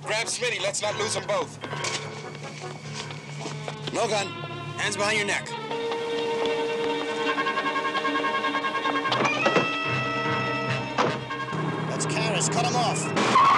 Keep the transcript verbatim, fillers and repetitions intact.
Grab Smitty. Let's not lose them both. No gun. Hands behind your neck. That's Karras. Cut him off.